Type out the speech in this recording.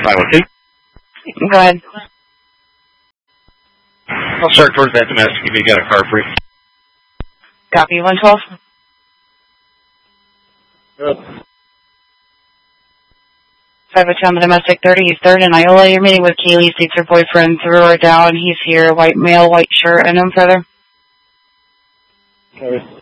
502. Go ahead. I'll start towards that domestic if you got a car free. Copy, 112. Good. 502 on the domestic 30, East 3rd and Iola. You're meeting with Kaylee, seeks her boyfriend, threw her down. He's here, white male, white shirt, and no further. Okay.